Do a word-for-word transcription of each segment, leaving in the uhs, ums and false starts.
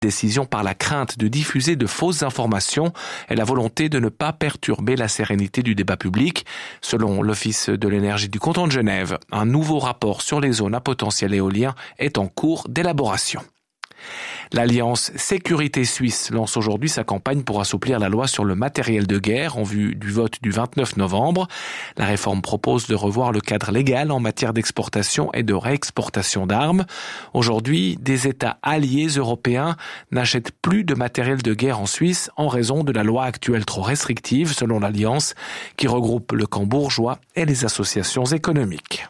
Décision par la crainte de diffuser de fausses informations et la volonté de ne pas perturber la sérénité du débat public. Selon l'Office de l'énergie du canton de Genève, un nouveau rapport sur les zones à potentiel éolien est en cours d'élaboration. L'Alliance Sécurité Suisse lance aujourd'hui sa campagne pour assouplir la loi sur le matériel de guerre en vue du vote du vingt-neuf novembre. La réforme propose de revoir le cadre légal en matière d'exportation et de réexportation d'armes. Aujourd'hui, des États alliés européens n'achètent plus de matériel de guerre en Suisse en raison de la loi actuelle trop restrictive, selon l'Alliance, qui regroupe le camp bourgeois et les associations économiques.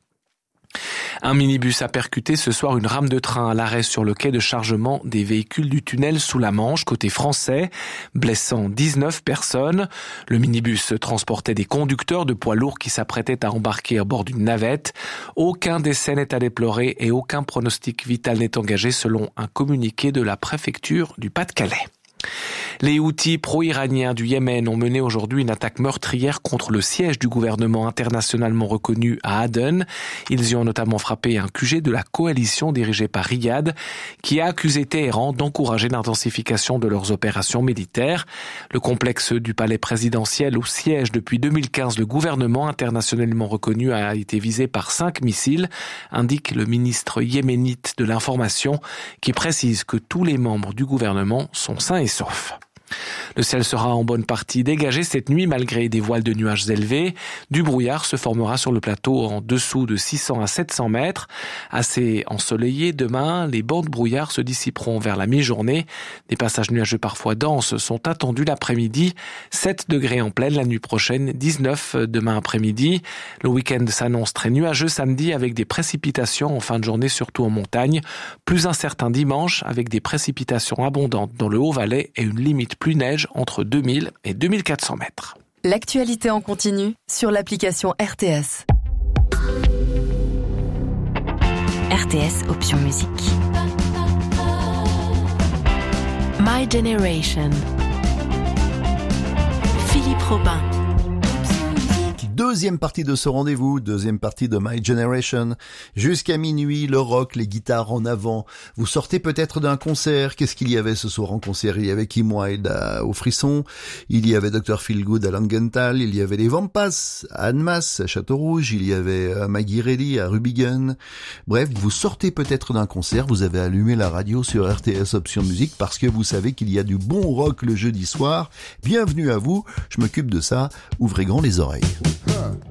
Un minibus a percuté ce soir une rame de train à l'arrêt sur le quai de chargement des véhicules du tunnel sous la Manche, côté français, blessant dix-neuf personnes. Le minibus transportait des conducteurs de poids lourds qui s'apprêtaient à embarquer à bord d'une navette. Aucun décès n'est à déplorer et aucun pronostic vital n'est engagé selon un communiqué de la préfecture du Pas-de-Calais. Les Houthis pro-iraniens du Yémen ont mené aujourd'hui une attaque meurtrière contre le siège du gouvernement internationalement reconnu à Aden. Ils y ont notamment frappé un Q G de la coalition dirigée par Riyad, qui a accusé Téhéran d'encourager l'intensification de leurs opérations militaires. Le complexe du palais présidentiel où siège depuis deux mille quinze le gouvernement internationalement reconnu a été visé par cinq missiles, indique le ministre yéménite de l'information, qui précise que tous les membres du gouvernement sont sains et saufs. Le ciel sera en bonne partie dégagé cette nuit malgré des voiles de nuages élevés. Du brouillard se formera sur le plateau en dessous de six cents à sept cents mètres. Assez ensoleillé demain, les bancs de brouillard se dissiperont vers la mi-journée. Des passages nuageux parfois denses sont attendus l'après-midi. sept degrés en pleine la nuit prochaine, dix-neuf demain après-midi. Le week-end s'annonce très nuageux samedi avec des précipitations en fin de journée surtout en montagne. Plus incertain dimanche avec des précipitations abondantes dans le Haut-Valais et une limite plus neige entre deux mille et deux mille quatre cents mètres. L'actualité en continu sur l'application R T S. R T S Option Musique. My Generation. Philippe Robin. Deuxième partie de ce rendez-vous, deuxième partie de My Generation. Jusqu'à minuit, le rock, les guitares en avant. Vous sortez peut-être d'un concert. Qu'est-ce qu'il y avait ce soir en concert? Il y avait Kim Wilde à, au Frisson. Il y avait docteur Feelgood à Langenthal. Il y avait les Vampas à Annemasse, à Châteaurouge. Il y avait euh, Maggie Reilly à Rubigen. Bref, vous sortez peut-être d'un concert. Vous avez allumé la radio sur R T S Option Musique parce que vous savez qu'il y a du bon rock le jeudi soir. Bienvenue à vous. Je m'occupe de ça. Ouvrez grand les oreilles.